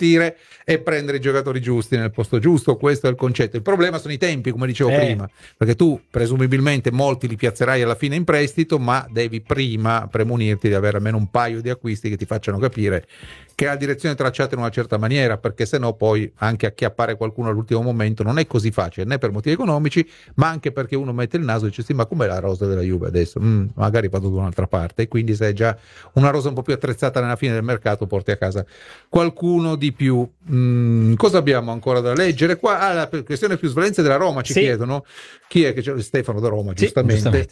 e prendere i giocatori giusti nel posto giusto. Questo è il concetto. Il problema sono i tempi, come dicevo eh. prima, perché tu presumibilmente molti li piazzerai alla fine in prestito, ma devi prima premunirti di avere almeno un paio di acquisti che ti facciano capire che la direzione è tracciata in una certa maniera, perché sennò poi anche acchiappare qualcuno all'ultimo momento non è così facile, né per motivi economici, ma anche perché uno mette il naso e dice sì, ma com'è la rosa della Juve adesso? Mm, magari vado da un'altra parte, e quindi se è già una rosa un po' più attrezzata nella fine del mercato porti a casa qualcuno di più. Mm, cosa abbiamo ancora da leggere qua? Ah, la questione più svolenza della Roma, ci sì. chiedono chi è che c'è. Stefano da Roma, sì, giustamente, giustamente.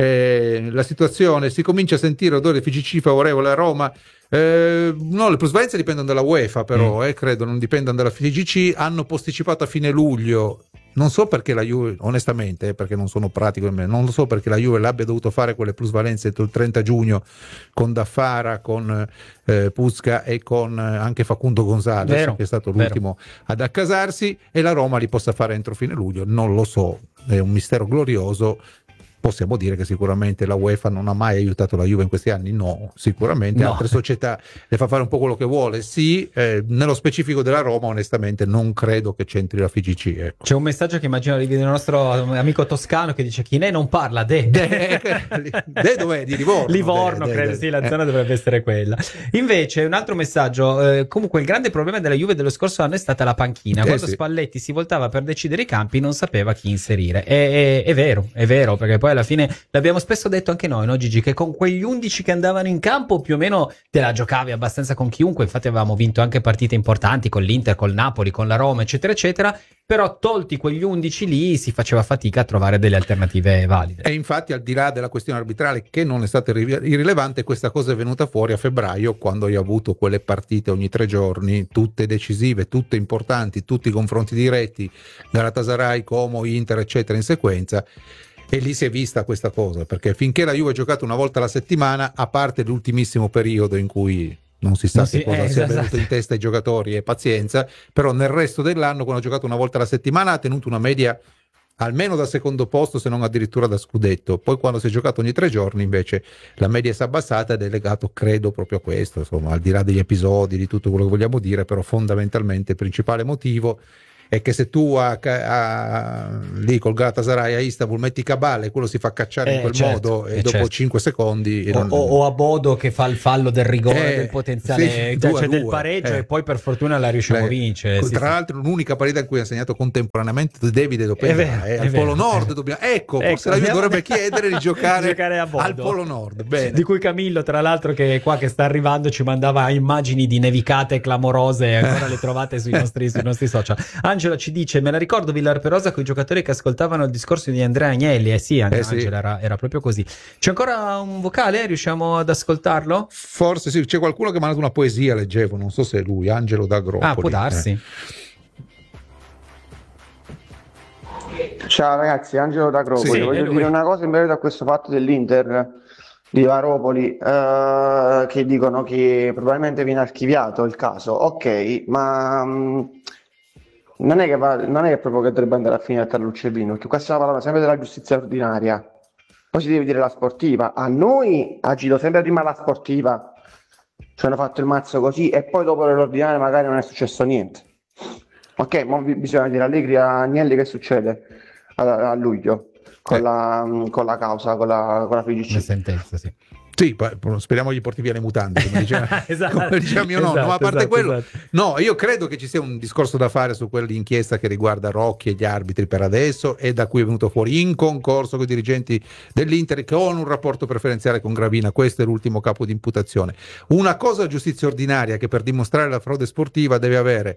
Eh, la situazione, si comincia a sentire odore F G C favorevole a Roma. Eh, no, le plusvalenze dipendono dalla UEFA, però mm. eh, credo non dipendano dalla F G C. Hanno posticipato a fine luglio. Non so perché la Juve, onestamente, eh, perché non sono pratico, non lo so perché la Juve l'abbia dovuto fare quelle plusvalenze entro il trenta giugno con Daffara, con eh, Puzca e con eh, anche Facundo Gonzalez, vero, che è stato l'ultimo vero. ad accasarsi, e la Roma li possa fare entro fine luglio. Non lo so, è un mistero glorioso. Possiamo dire che sicuramente la UEFA non ha mai aiutato la Juve in questi anni? No, sicuramente no. Altre società le fa fare un po' quello che vuole, sì, eh, nello specifico della Roma onestamente non credo che c'entri la F G C, ecco. C'è un messaggio che immagino arrivi dal nostro amico toscano che dice Chinè non parla de de, de dov'è? Di Livorno Livorno de, credo, de, sì, la zona eh. dovrebbe essere quella. Invece un altro messaggio, eh, comunque il grande problema della Juve dello scorso anno è stata la panchina, eh, quando sì. Spalletti si voltava per decidere i campi non sapeva chi inserire, è, è, è vero, è vero, perché poi alla fine l'abbiamo spesso detto anche noi, no Gigi, che con quegli undici che andavano in campo più o meno te la giocavi abbastanza con chiunque. Infatti avevamo vinto anche partite importanti con l'Inter, col Napoli, con la Roma, eccetera eccetera, però tolti quegli undici lì si faceva fatica a trovare delle alternative valide. E infatti al di là della questione arbitrale, che non è stata irrilevante, questa cosa è venuta fuori a febbraio, quando hai avuto quelle partite ogni tre giorni, tutte decisive, tutte importanti, tutti i confronti diretti, Galatasaray, Como, Inter eccetera in sequenza. E lì si è vista questa cosa, perché finché la Juve ha giocato una volta alla settimana, a parte l'ultimissimo periodo in cui non si sa Non che si- cosa eh, sia esatto. venuto in testa ai giocatori e pazienza, però nel resto dell'anno, quando ha giocato una volta alla settimana, ha tenuto una media almeno da secondo posto, se non addirittura da scudetto. Poi quando si è giocato ogni tre giorni invece la media si è abbassata, ed è legato credo proprio a questo, insomma, al di là degli episodi, di tutto quello che vogliamo dire, però fondamentalmente il principale motivo è che se tu a, a, lì col Galatasaray a Istanbul metti Cabal e quello si fa cacciare Eh, in quel certo, modo e eh, dopo certo. cinque secondi O, non- o- o a Bodo che fa il fallo del rigore, Eh, del potenziale, sì, cioè, due a cioè del due, pareggio, eh. e poi per fortuna la riusciamo a Beh, vincere. sì, tra sì. l'altro l'unica partita in cui ha segnato contemporaneamente Davide Dopena È vero, eh, è al vero, Polo è Nord vero. dobbiamo... ecco, Ecco, forse la Juve andiamo- dovrebbe chiedere di giocare, Giocare a Bodo. al Polo Nord. Bene. Di cui Camillo, tra l'altro, che è qua che sta arrivando, ci mandava immagini di nevicate clamorose, ancora le trovate sui nostri, sui nostri social. Angela ci dice: me la ricordo Villar Perosa con i giocatori che ascoltavano il discorso di Andrea Agnelli. Eh sì, Angela, Eh sì. Era, era proprio così. C'è ancora un vocale? Riusciamo ad ascoltarlo? Forse sì, c'è qualcuno che mi ha mandato una poesia, leggevo, non so se è lui, Angelo d'Agropoli. Ah, può darsi. Eh. Ciao ragazzi, Angelo D'Agropoli. Sì, è Voglio lui. dire una cosa in merito a questo fatto dell'Inter di Varopoli, eh, che dicono che probabilmente viene archiviato il caso. Ok, ma mh, non è che va- non è che proprio che dovrebbe andare a finire a Tarluccellino, perché qua stiamo parlando sempre della giustizia ordinaria. Poi si deve dire la sportiva. A noi ha agito sempre prima la sportiva, ci hanno fatto il mazzo così, e poi dopo l'ordinaria magari non è successo niente. Ok, ma bisogna dire Allegri a Agnelli che succede a, a luglio con, Eh. la, con la causa, con la, con la F I G La C. sentenza, sì. Sì, poi, speriamo gli porti via le mutande, come diceva, Esatto, come diceva mio nonno. esatto, Ma a parte esatto, quello, esatto. no, io credo che ci sia un discorso da fare su quell'inchiesta che riguarda Rocchi e gli arbitri per adesso, e da cui è venuto fuori in concorso con i dirigenti dell'Inter che hanno un rapporto preferenziale con Gravina. Questo è l'ultimo capo di imputazione. Una cosa, giustizia ordinaria, che per dimostrare la frode sportiva deve avere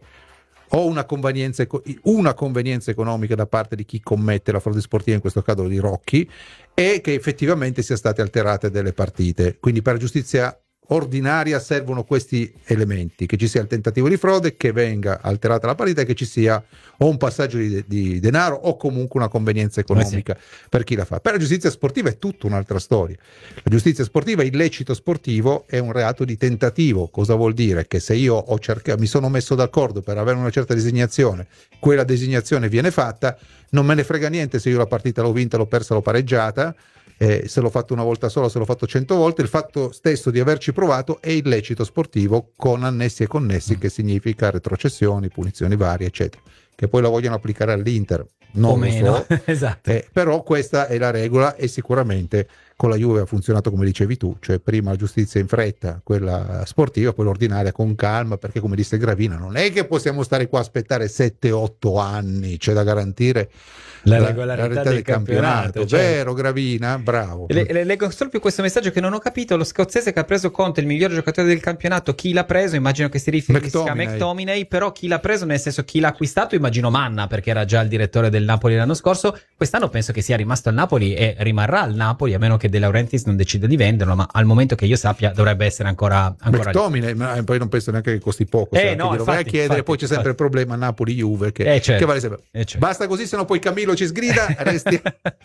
o una convenienza, eco- una convenienza economica da parte di chi commette la frode sportiva, in questo caso di Rocchi, e che effettivamente sia state alterate delle partite. Quindi per giustizia ordinaria servono questi elementi: che ci sia il tentativo di frode, che venga alterata la partita e che ci sia o un passaggio di, di denaro o comunque una convenienza economica per chi la fa. Per la giustizia sportiva è tutta un'altra storia. La giustizia sportiva, illecito sportivo, è un reato di tentativo. Cosa vuol dire? Che se io ho cercato, mi sono messo d'accordo per avere una certa designazione, quella designazione viene fatta, non me ne frega niente se io la partita l'ho vinta, l'ho persa, l'ho pareggiata. Eh, se l'ho fatto una volta sola, se l'ho fatto cento volte, il fatto stesso di averci provato è illecito sportivo con annessi e connessi, che significa retrocessioni, punizioni varie, eccetera. Che poi la vogliono applicare all'Inter, non o lo meno. so. Esatto. Eh, però questa è la regola, e sicuramente con la Juve ha funzionato come dicevi tu, cioè prima la giustizia in fretta, quella sportiva, poi l'ordinaria con calma, perché come disse Gravina non è che possiamo stare qua a aspettare sette otto anni, c'è da garantire La regolarità del campionato, certo. Vero Gravina? Bravo. Le, le- leggo solo più questo messaggio che non ho capito. Lo scozzese che ha preso Conte, il miglior giocatore del campionato, chi l'ha preso? Immagino che si riferisca a McTominay. McTominay, però chi l'ha preso, nel senso chi l'ha acquistato, immagino Manna, perché era già il direttore del Napoli l'anno scorso. Quest'anno penso che sia rimasto al Napoli e rimarrà al Napoli, a meno che De Laurentiis non decida di venderlo, ma al momento che io sappia dovrebbe essere ancora, ancora lì. McTominay, ma poi non penso neanche che costi poco, Eh, se no, glielo vai a infatti, chiedere. infatti, Poi c'è sempre infatti. il problema Napoli-Juve che, Eh, certo. che vale sempre. Eh, certo. Basta così, se no poi Camillo ci sgrida. resti-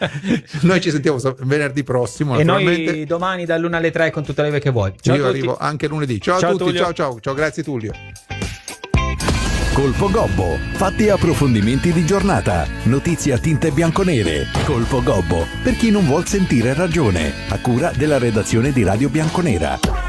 Noi ci sentiamo venerdì prossimo, E naturalmente. noi domani dall'una alle tre con tutte le ore che vuoi. Ciao Io a tutti. arrivo anche lunedì. Ciao, Ciao, a tutti, Tullio. ciao ciao ciao, grazie Tullio. Colpo Gobbo, fatti e approfondimenti di giornata, notizie a tinte bianconere. Colpo Gobbo, per chi non vuol sentire ragione, a cura della redazione di Radio Bianconera.